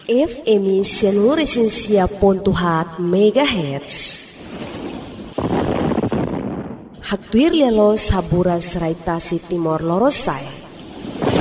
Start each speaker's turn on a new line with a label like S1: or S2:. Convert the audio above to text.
S1: FM 106.7 MHz. Haktuir lialo saburas raitasi Timor Lorosai.